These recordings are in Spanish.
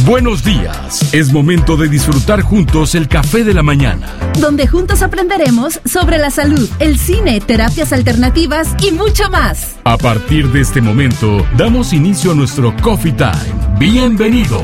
Buenos días. Es momento de disfrutar juntos el café de la mañana, donde juntos aprenderemos sobre la salud, el cine, terapias alternativas y mucho más. A partir de este momento, damos inicio a nuestro Coffee Time. Bienvenidos.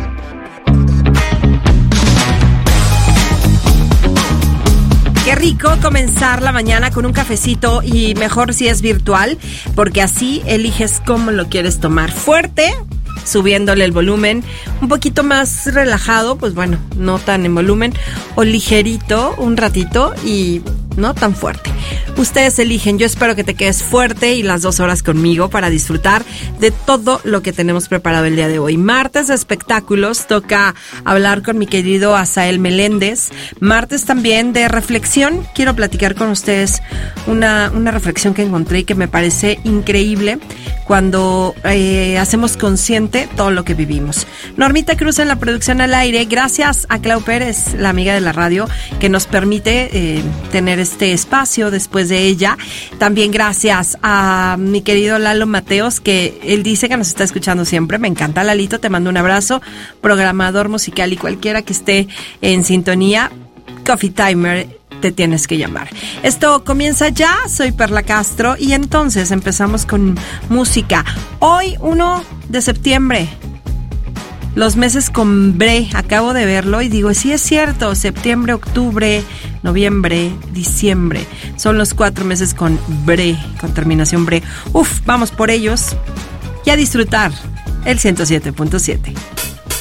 Qué rico comenzar la mañana con un cafecito y mejor si es virtual, porque así eliges cómo lo quieres tomar. Fuerte, subiéndole el volumen, un poquito más relajado, pues bueno, no tan en volumen, o ligerito un ratito y no tan fuerte. Ustedes eligen. Yo espero que te quedes fuerte y las 2 horas conmigo para disfrutar de todo lo que tenemos preparado el día de hoy. Martes de espectáculos, toca hablar con mi querido Asael Meléndez. Martes también de reflexión. Quiero platicar con ustedes una reflexión que encontré y que me parece increíble cuando hacemos consciente todo lo que vivimos. Normita Cruz en la producción al aire. Gracias a Clau Pérez, la amiga de la radio, que nos permite tener este espacio después de ella. También gracias a mi querido Lalo Mateos, que él dice que nos está escuchando siempre. Me encanta, Lalito, te mando un abrazo. Programador musical y cualquiera que esté en sintonía, Coffee Timer, te tienes que llamar. Esto comienza ya, soy Perla Castro y entonces empezamos con música. Hoy 1 de septiembre, los meses con bre, acabo de verlo y digo, sí es cierto, septiembre, octubre, noviembre, diciembre, son los 4 meses con bre, con terminación bre. Vamos por ellos y a disfrutar el 107.7.